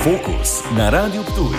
Fokus na Radiu Ptuj.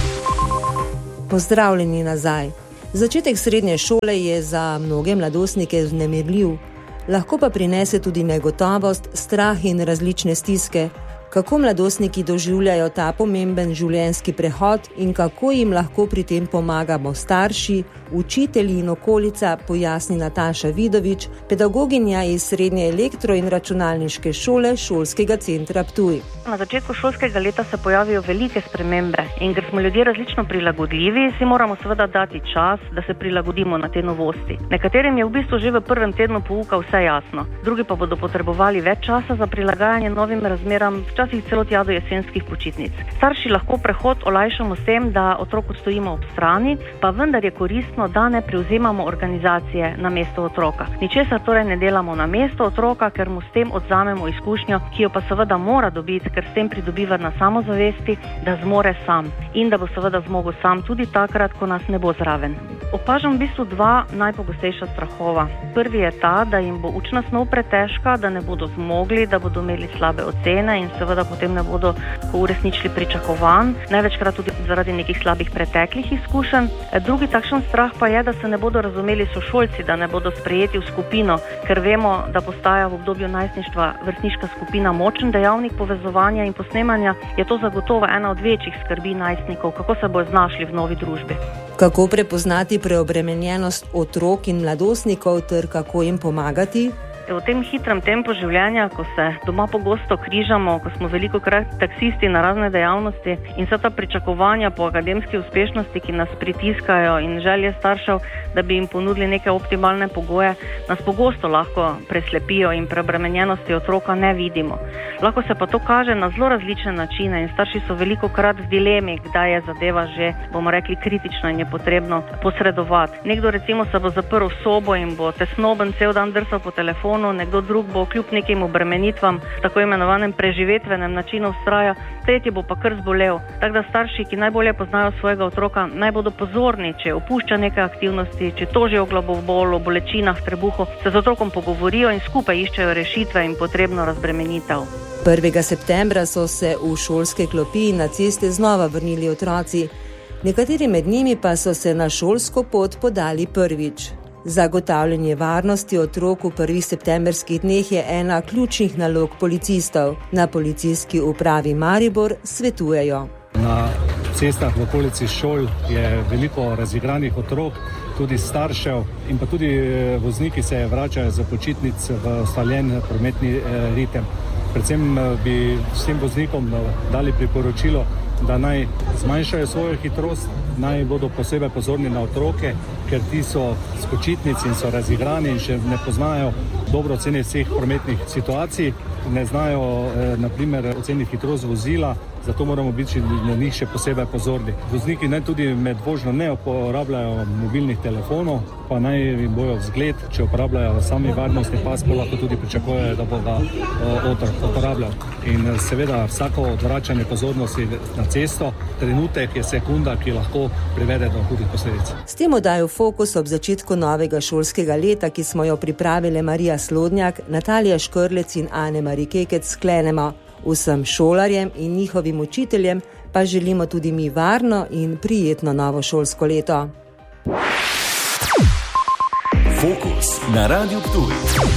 Pozdravljeni nazaj. Začetek srednje šole je za mnoge mladostnike vznemirljiv, lahko pa prinese tudi negotovost, strah in različne stiske. Kako mladostniki doživljajo ta pomemben življenjski prehod in kako jim lahko pri tem pomagamo starši, učitelji in okolica, pojasni Nataša Vidovič, pedagoginja iz Srednje elektro- in računalniške šole Šolskega centra Ptuj. Na začetku šolskega leta se pojavijo velike spremembe in ker smo ljudje različno prilagodljivi, si moramo seveda dati čas, da se prilagodimo na te novosti. Nekaterim je v bistvu že v prvem tednu pouka vse jasno, drugi pa bodo potrebovali več časa za prilagajanje novim razmeram, včasih celo tja do jesenskih počitnic. Starši lahko prehod olajšamo s tem, da otroku stojimo ob strani, pa vendar je koristno, da ne prevzemamo organizacije na mesto otroka. Ničesar torej ne delamo na mesto otroka, ker mu s tem odzamemo izkušnjo, ki jo pa seveda mora dobiti, ker s tem pridobiva na samozavesti, da zmore sam in da bo seveda zmogel sam tudi takrat, ko nas ne bo zraven. Opažam v bistvu dva najpogostejša strahova. Prvi je ta, da jim bo učna snov pretežka, da ne bodo zmogli, da bodo imeli slabe ocene in seveda potem ne bodo uresničili pričakovanj, največkrat tudi zaradi nekih slabih preteklih izkušenj. Drugi takšen strah pa je, da se ne bodo razumeli sošolci, da ne bodo sprejeti v skupino, ker vemo, da postaja v obdobju najstništva vrstniška skupina močen dejavnik povezovanja in posnemanja, je to zagotovo ena od večjih skrbi najstnikov, kako se bodo znašli v novi družbi. Kako prepoznati preobremenjenost otrok in mladostnikov ter kako jim pomagati? V tem hitrem tempu življenja, ko se doma pogosto križamo, ko smo velikokrat taksisti na razne dejavnosti in vsa ta pričakovanja po akademski uspešnosti, ki nas pritiskajo in želje staršev, da bi jim ponudili neke optimalne pogoje, nas pogosto lahko preslepijo in preobremenjenosti otroka ne vidimo. Lahko se pa to kaže na zelo različne načine in starši so velikokrat v dilemi, kdaj je zadeva že, bomo rekli, kritična in je potrebno posredovati. Nekdo recimo se bo zaprl v sobo in bo tesnoben cel dan drsal po telefonu, nekdo drug bo kljub nekim obremenitvam, tako imenovanem preživetvenem načinu vztraja, tretji bo pa kar zbolel. Tako da starši, ki najbolje poznajo svojega otroka, naj bodo pozorni, če opušča neke aktivnosti, če tožijo o glavobolu, bolečinah, trebuhu, se z otrokom pogovorijo in skupaj iščejo rešitve in potrebno razbremenitev. 1. septembra so se v šolske klopi in na ceste znova vrnili otroci. Nekateri med njimi pa so se na šolsko pot podali prvič. Zagotavljanje varnosti otrok v 1. septemberskih dneh je ena ključnih nalog policistov. Na policijski upravi Maribor svetujejo. Na cestah v okolici šol je veliko razigranih otrok, tudi staršev in pa tudi vozniki se vračajo za počitnic v ustaljen prometni ritem. Predvsem bi vsem voznikom dali priporočilo, da naj zmanjšajo svojo hitrost, naj bodo posebej pozorni na otroke, ker ti so s počitnic in so razigrani in še ne poznajo dobro oceniti vseh prometnih situacij, ne znajo naprimer oceniti hitrost vozila, zato moramo biti na njih še posebej pozorni. Vozniki naj tudi med vožnjo ne uporabljajo mobilnih telefonov, pa naj jim bojo vzgled, če uporabljajo sami varnostni pas, pa lahko tudi pričakujejo, da bo ga otrok uporabljal. In seveda vsako odvračanje pozornosti na cesto, trenutek je sekunda, ki lahko privede do hudih posledic. S tem oddajo Fokus ob začetku novega šolskega leta, ki smo jo pripravile Marija Slodnjak, Natalija Škrlec in Ane-Mari Kekec, sklenemo. Vsem šolarjem in njihovim učiteljem pa želimo tudi mi varno in prijetno novo šolsko leto. Fokus na Radiu Ptuj.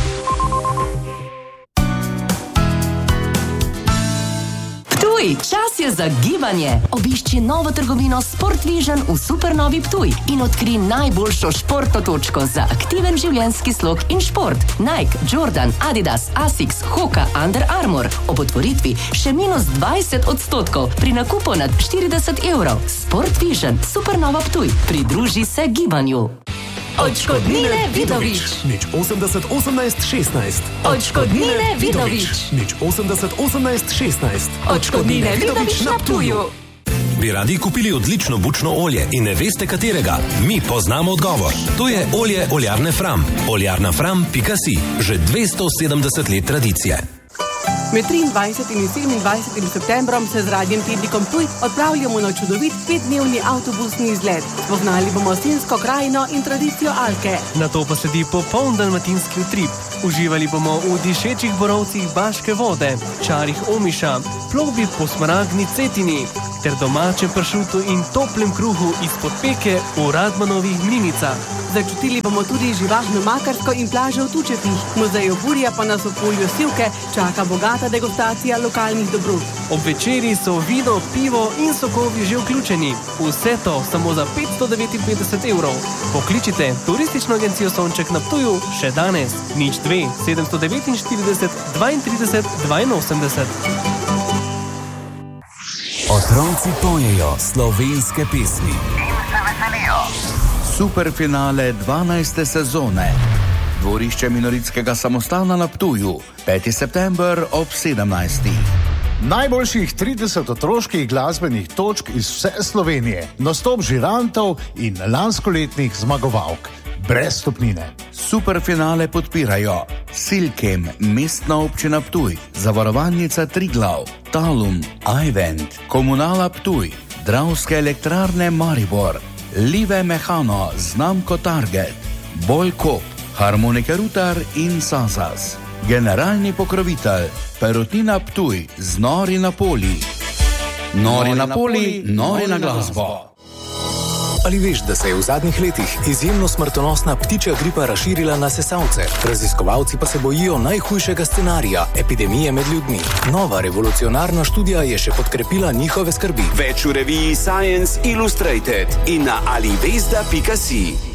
Čas je za gibanje. Obišči novo trgovino Sport Vision v Supernovi Ptuj in odkri najboljšo športno točko za aktiven življenjski slog in šport. Nike, Jordan, Adidas, Asics, Hoka, Under Armour. Ob otvoritvi še -20% pri nakupu nad 40 €. Sport Vision, Supernova Ptuj. Pridruži se gibanju. Odškodnine Vidovič. 80 18 16. Odškodnine Vidovič. 80 18 16. Odškodnine Vidovič na Ptuju. Bi radi kupili odlično bučno olje in ne veste katerega? Mi poznamo odgovor. To je olje oljarne Fram. Oljarnafram.si. Že 270 let tradicije. Med 23. in 27. septembrom se z Radiem Tednikom Ptuj odpravljamo na čudovit 5-dnevni avtobusni izlet. Spoznali bomo Sinjsko krajino in tradicijo Alke. Nato pa sledi popoln dalmatinski utrip. Uživali bomo v dišečih borovcih Baške vode, čarih Omiša, plovbi po smaragdni Cetini ter domačem pršutu in toplem kruhu izpod peke v Radmanovih mlinicah. Začutili bomo tudi živahno Makarsko in plaže v Tučepih. Muzeju Burja pa nas v polju Sivke čaka bogata degustacija lokalnih dobrot. Ob večeri so vino, pivo in sokovi že vključeni. Vse to samo za 559 €. Pokličite Turistično agencijo Sonček na Ptuju še danes. 02 749 32 82. Otroci pojejo slovenske pesmi in se veselijo. Superfinale 12. sezone. Dvorišče Minoritskega samostana na Ptuju. 5. september ob 17. Najboljših 30 otroških glasbenih točk iz vse Slovenije. Nastop žirantov in lanskoletnih zmagovalk. Brez stopnine. Superfinale podpirajo Silkem, Mestna občina Ptuj, Zavarovalnica Triglav, Talum, iVent, Komunala Ptuj, Dravske elektrarne Maribor, Live Mehano, znamko Target, Bolkop, Harmonike Rutar in Sazas. Generalni pokrovitelj Perutnina Ptuj z Nori na Poli. Nori na Poli, nori na glasbo. Ali veš, da se je v zadnjih letih izjemno smrtonosna ptičja gripa razširila na sesalce? Raziskovalci pa se bojijo najhujšega scenarija, epidemije med ljudmi. Nova revolucionarna študija je še podkrepila njihove skrbi. Več v reviji Science Illustrated in na alivesda.si.